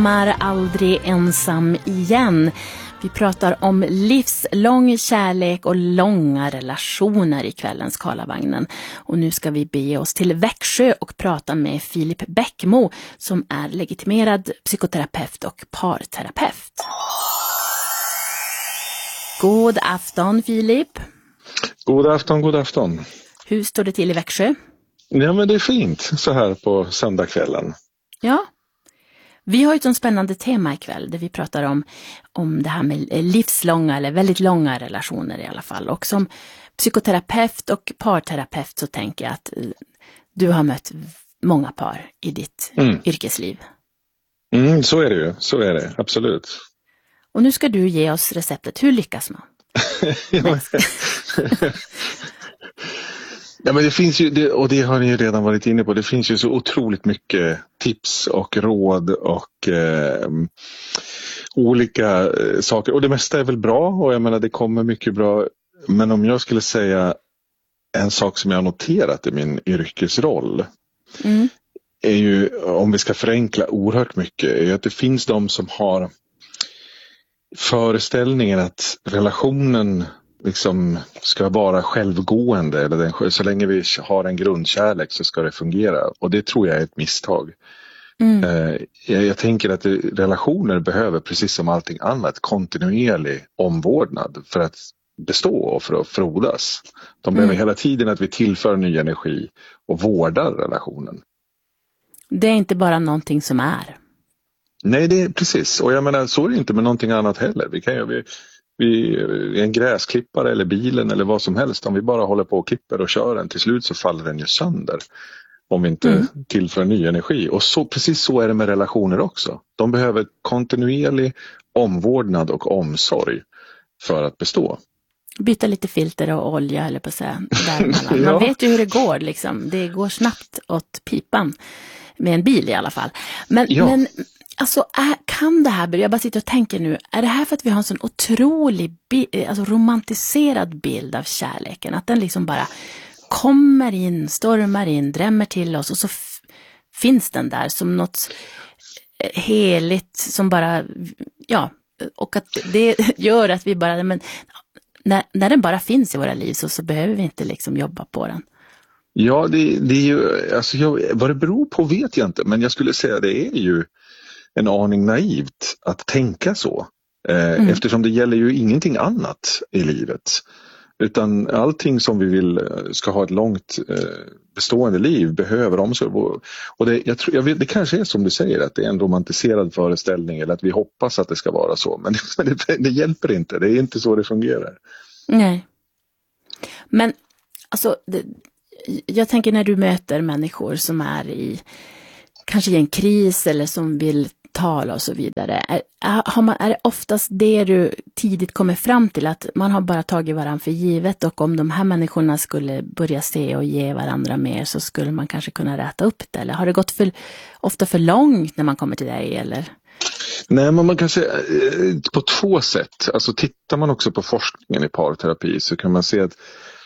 sommar, aldrig ensam igen. Vi pratar om livslång kärlek och långa relationer i kvällens Karlavagnen. Och nu ska vi bege oss till Växjö och prata med Filip Bäckmo som är legitimerad psykoterapeut och parterapeut. God afton, Filip. God afton, god afton. Hur står det till i Växjö? Ja, men det är fint så här på söndagskvällen. Ja. Vi har ju ett sånt spännande tema ikväll där vi pratar om det här med livslånga eller väldigt långa relationer i alla fall. Och som psykoterapeut och parterapeut så tänker jag att du har mött många par i ditt yrkesliv. Så är det ju, så är det, absolut. Och nu ska du ge oss receptet. Hur lyckas man? Ja, men det finns ju, och det har ni ju redan varit inne på, det finns ju så otroligt mycket tips och råd och olika saker. Och det mesta är väl bra och jag menar det kommer mycket bra. Men om jag skulle säga en sak som jag har noterat i min yrkesroll är ju, om vi ska förenkla oerhört mycket, är att det finns de som har föreställningen att relationen liksom ska vara självgående eller så länge vi har en grundkärlek så ska det fungera, och det tror jag är ett misstag. Jag tänker att relationer behöver precis som allting annat kontinuerlig omvårdnad för att bestå och för att frodas. De behöver hela tiden att vi tillför ny energi och vårdar relationen. Det är inte bara någonting som är. Nej, det är precis, och jag menar så är det inte med någonting annat heller. Vi en gräsklippare eller bilen eller vad som helst, om vi bara håller på och klipper och kör den, till slut så faller den ju sönder om vi inte tillför ny energi. Och så, precis så är det med relationer också. De behöver kontinuerlig omvårdnad och omsorg för att bestå. Byta lite filter och olja eller på så här. Man vet ju hur det går liksom. Det går snabbt åt pipan med en bil i alla fall. Men alltså, kan det här, jag bara sitter och tänker nu, är det här för att vi har en sån otrolig romantiserad bild av kärleken? Att den liksom bara kommer in, stormar in, drämmer till oss och så finns den där som något heligt som bara, och att det gör att vi bara, men när den bara finns i våra liv så behöver vi inte liksom jobba på den. Ja, det är ju, alltså vad det beror på vet jag inte, men jag skulle säga det är ju en aning naivt att tänka så. Eftersom det gäller ju ingenting annat i livet. Utan allting som vi vill ska ha ett långt bestående liv behöver omsorg. Och det kanske är som du säger, att det är en romantiserad föreställning eller att vi hoppas att det ska vara så. Men det hjälper inte, det är inte så det fungerar. Nej. Men alltså, jag tänker när du möter människor som är kanske i en kris eller som vill tala och så vidare. Är det oftast det du tidigt kommer fram till, att man har bara tagit varandra för givet, och om de här människorna skulle börja se och ge varandra mer så skulle man kanske kunna räta upp det? Eller har det gått ofta för långt när man kommer till dig? Eller? Nej, men man kan säga på två sätt. Alltså tittar man också på forskningen i parterapi så kan man se att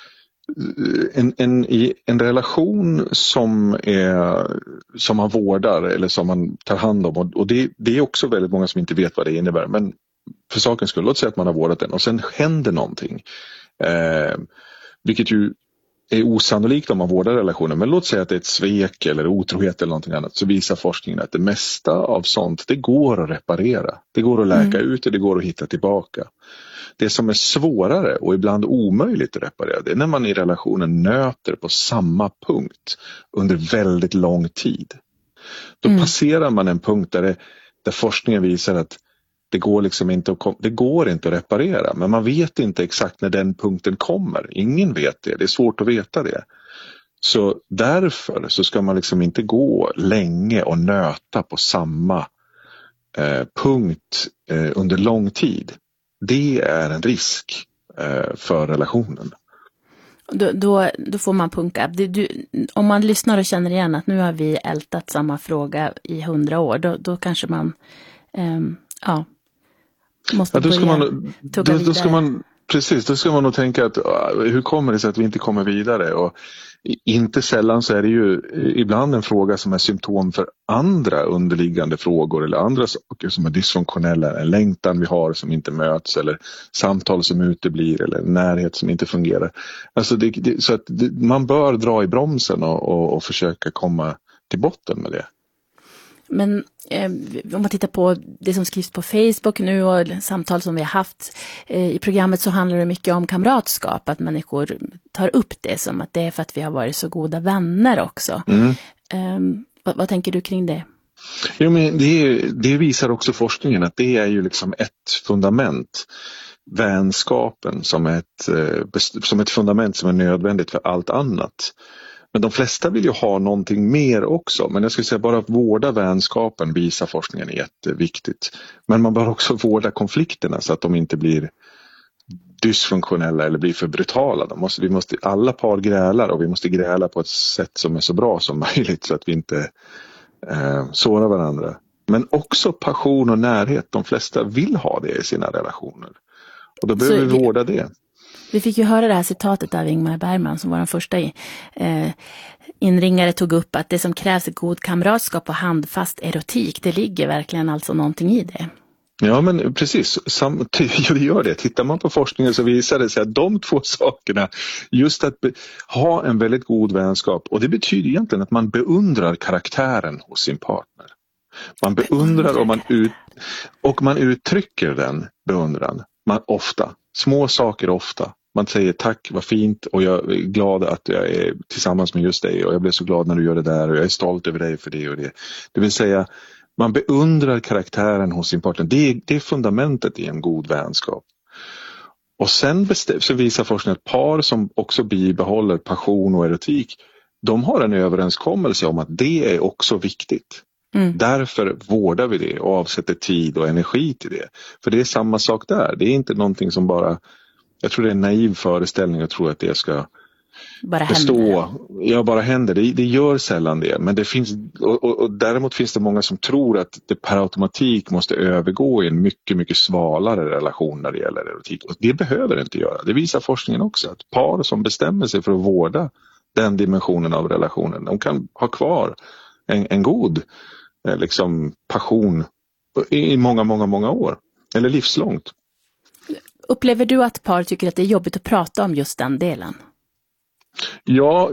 en relation som man vårdar eller som man tar hand om, och det är också väldigt många som inte vet vad det innebär, men för sakens skull, låt säga att man har vårdat den och sen händer någonting, vilket ju är osannolikt om man vårdar relationen, men låt säga att det är ett svek eller otrohet eller någonting annat, så visar forskningen att det mesta av sånt, det går att reparera, det går att läka ut och det går att hitta tillbaka. Det som är svårare och ibland omöjligt att reparera, det är när man i relationen nöter på samma punkt under väldigt lång tid. Då passerar man en punkt där forskningen visar att det går inte att reparera, men man vet inte exakt när den punkten kommer. Ingen vet det, det är svårt att veta det. Så därför så ska man liksom inte gå länge och nöta på samma punkt under lång tid. Det är en risk för relationen. Då får man punka. Om man lyssnar och känner igen att nu har vi ältat samma fråga i 100 år, då kanske man måste börja tugga vidare. precis. Då ska man nog tänka att hur kommer det sig att vi inte kommer vidare? Och inte sällan så är det ju ibland en fråga som är symptom för andra underliggande frågor eller andra saker som är dysfunktionella. En längtan vi har som inte möts eller samtal som uteblir eller närhet som inte fungerar. Alltså man bör dra i bromsen och försöka komma till botten med det. Men om man tittar på det som skrivs på Facebook nu och samtal som vi har haft i programmet, så handlar det mycket om kamratskap. Att människor tar upp det som att det är för att vi har varit så goda vänner också. Vad tänker du kring det? Jo, men det visar också forskningen att det är ju liksom ett fundament. Vänskapen som ett fundament som är nödvändigt för allt annat. Men de flesta vill ju ha någonting mer också. Men jag skulle säga bara att vårda vänskapen visar forskningen är jätteviktigt. Men man bör också vårda konflikterna så att de inte blir dysfunktionella eller blir för brutala. Alla par grälar och vi måste gräla på ett sätt som är så bra som möjligt så att vi inte sårar varandra. Men också passion och närhet. De flesta vill ha det i sina relationer. Och då behöver vi vårda det. Vi fick ju höra det här citatet av Ingmar Bergman som var den första inringare tog upp, att det som krävs är god kamratskap och handfast erotik. Det ligger verkligen alltså någonting i det. Ja, men precis. Det gör det. Tittar man på forskningen så visar det sig att de två sakerna, just att ha en väldigt god vänskap, och det betyder egentligen att man beundrar karaktären hos sin partner. Man beundrar och man uttrycker den beundran. Ofta. Små saker ofta. Man säger tack, vad fint, och jag är glad att jag är tillsammans med just dig och jag blev så glad när du gör det där och jag är stolt över dig för det och det. Det vill säga, man beundrar karaktären hos sin partner. Det är fundamentet i en god vänskap. Och sen så visar forskningen att par som också bibehåller passion och erotik, de har en överenskommelse om att det är också viktigt. Därför vårdar vi det och avsätter tid och energi till det. För det är samma sak där. Det är inte någonting som bara... Jag tror det är en naiv föreställning att tro att det ska bara bestå. Ja, bara händer. Det gör sällan det. Men det finns, och däremot finns det många som tror att det per automatik måste övergå i en mycket, mycket svalare relation när det gäller erotik. Och det behöver det inte göra. Det visar forskningen också. Att par som bestämmer sig för att vårda den dimensionen av relationen, de kan ha kvar en god passion i många, många, många år. Eller livslångt. Upplever du att par tycker att det är jobbigt att prata om just den delen? Ja,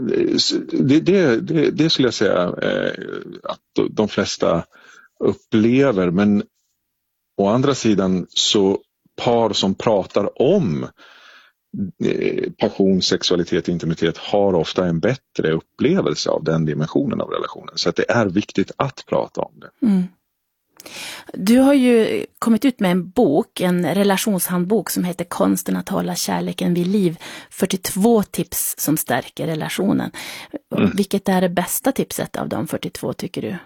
det skulle jag säga att de flesta upplever. Men å andra sidan så par som pratar om passion, sexualitet, intimitet har ofta en bättre upplevelse av den dimensionen av relationen. Så att det är viktigt att prata om det. Du har ju kommit ut med en bok, en relationshandbok som heter Konsten att hålla kärleken vid liv. 42 tips som stärker relationen. Vilket är det bästa tipset av de 42 tycker du?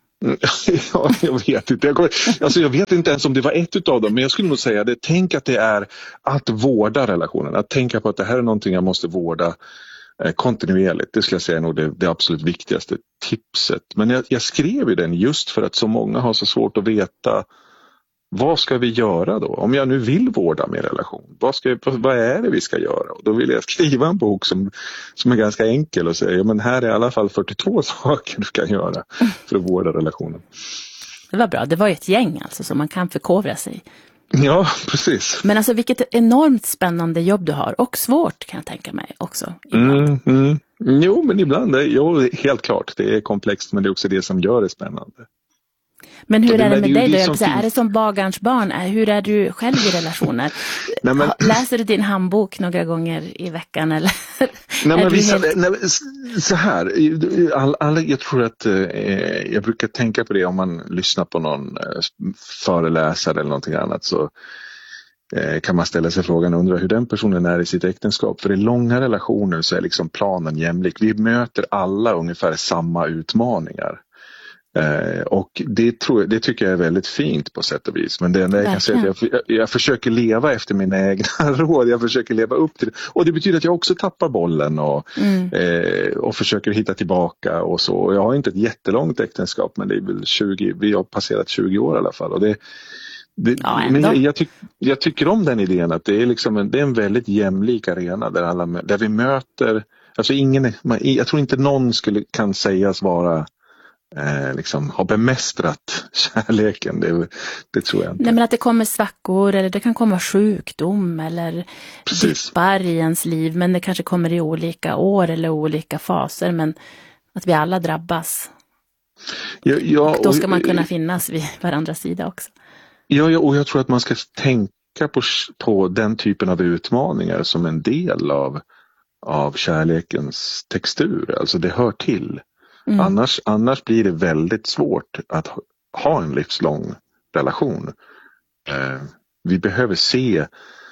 Ja, jag vet inte. Jag vet inte ens om det var ett av dem, men jag skulle nog säga det. Tänk att det är att vårda relationen. Att tänka på att det här är någonting jag måste vårda kontinuerligt. Det skulle jag säga nog det absolut viktigaste tipset. Men jag skrev ju den just för att så många har så svårt att veta vad ska vi göra då? Om jag nu vill vårda min relation, vad är det vi ska göra? Och då vill jag skriva en bok som är ganska enkel och säga, men här är i alla fall 42 saker du kan göra för att vårda relationen. Det var bra, det var ett gäng alltså som man kan förkovra sig. Ja, precis. Men alltså vilket enormt spännande jobb du har och svårt kan jag tänka mig också. Jo, men ibland helt klart. Det är komplext, men det är också det som gör det spännande. Men hur är det med dig då? Är det som bagarns barn? Hur är du själv i relationer? Läser du din handbok några gånger i veckan? Eller? Så här, jag tror att jag brukar tänka på det om man lyssnar på någon föreläsare eller någonting annat, så kan man ställa sig frågan och undra hur den personen är i sitt äktenskap. För i långa relationer så är liksom planen jämlik. Vi möter alla ungefär samma utmaningar. Och det tycker jag är väldigt fint på sätt och vis. Men det enda jag kan säga är att jag försöker leva efter mina egna råd. Jag försöker leva upp till det. Och det betyder att jag också tappar bollen och försöker hitta tillbaka och så. Och jag har inte ett jättelångt äktenskap, men det är väl vi har passerat 20 år i alla fall. Och Men jag tycker om den idén att det är liksom det är en väldigt jämlik arena där vi möter, alltså jag tror inte någon kan sägas vara liksom ha bemästrat kärleken, det tror jag inte. Nej, men att det kommer svackor eller det kan komma sjukdom eller dippar i ens liv, men det kanske kommer i olika år eller olika faser, men att vi alla drabbas. Och då ska man kunna finnas vid varandras sida också. Ja, och jag tror att man ska tänka på den typen av utmaningar som en del av kärlekens textur, alltså det hör till. Annars blir det väldigt svårt att ha en livslång relation. Vi behöver se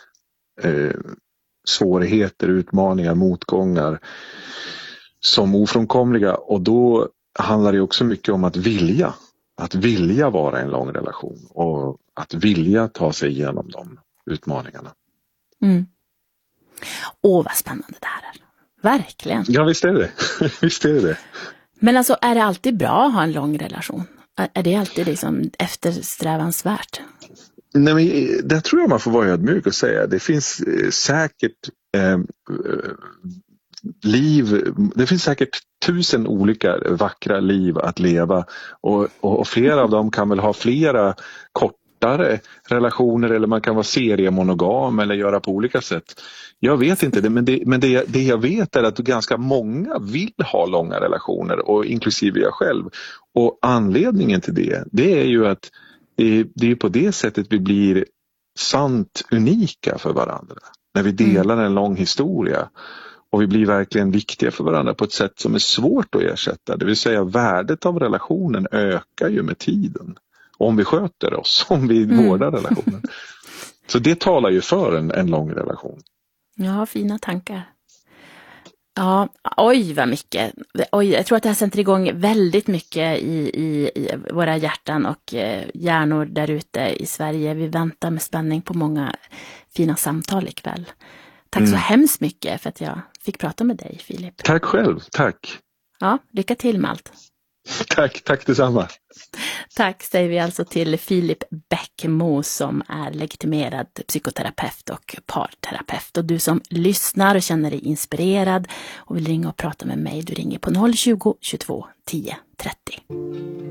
svårigheter, utmaningar, motgångar som ofrånkomliga, och då handlar det också mycket om att vilja vara i en lång relation och att vilja ta sig igenom de utmaningarna. Vad spännande det här är. Verkligen. Ja, visst är det. Visst är det. Men alltså, är det alltid bra att ha en lång relation? Är det alltid liksom eftersträvansvärt? Nej, men det tror jag man får vara ödmjuk och säga. Det finns säkert det finns säkert 1000 olika vackra liv att leva, och flera av dem kan väl ha flera kortare relationer, eller man kan vara seriemonogam eller göra på olika sätt. Jag vet inte det, men det jag vet är att ganska många vill ha långa relationer, och inklusive jag själv. Och anledningen till det är ju att det är på det sättet vi blir sant unika för varandra. När vi delar en lång historia. Och vi blir verkligen viktiga för varandra på ett sätt som är svårt att ersätta. Det vill säga värdet av relationen ökar ju med tiden. Om vi sköter oss, om vi vårdar relationen. Så det talar ju för en lång relation. Ja, fina tankar. Ja, oj vad mycket. Oj, jag tror att det här sätter igång väldigt mycket i våra hjärtan och hjärnor där ute i Sverige. Vi väntar med spänning på många fina samtal ikväll. Tack så hemskt mycket för att jag fick prata med dig, Filip. Tack själv, tack. Ja, lycka till med allt. Tack detsamma. Tack säger vi alltså till Filip Bäckmo som är legitimerad psykoterapeut och parterapeut. Och du som lyssnar och känner dig inspirerad och vill ringa och prata med mig, du ringer på 020 22 10 30.